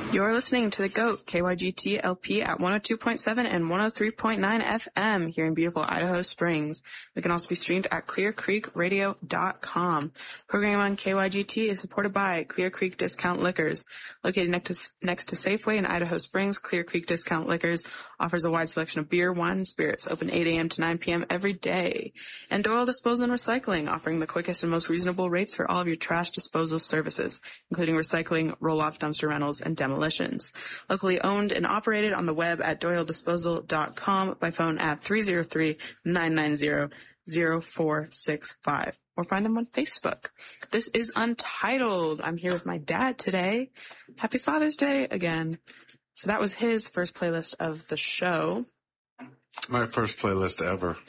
You're listening to The GOAT, KYGT LP at 102.7 and 103.9 FM here in beautiful Idaho Springs. We can also be streamed at clearcreekradio.com. Programming on KYGT is supported by Clear Creek Discount Liquors. Located next to Safeway in Idaho Springs, Clear Creek Discount Liquors offers a wide selection of beer, wine, and spirits, open 8 a.m. to 9 p.m. every day. And Doyle Disposal and Recycling, offering the quickest and most reasonable rates for all of your trash disposal services, including recycling, roll-off dumpster rentals, and demolitions. Locally owned and operated on the web at doyledisposal.com, by phone at 303-990-0465, or find them on Facebook. This is Untitled. I'm here with my dad today. Happy Father's Day again. So that was his first playlist of the show. My first playlist ever.